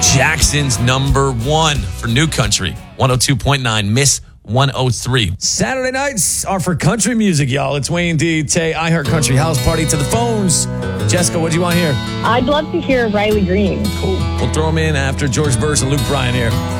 Jackson's number one for New Country. 102.9, Miss 103. Saturday nights are for country music, y'all. It's Wayne D. Tay, I Heart Country House Party to the phones. Jessica, what do you want to hear? I'd love to hear Riley Green. Cool. We'll throw them in after George Burns and Luke Bryan here.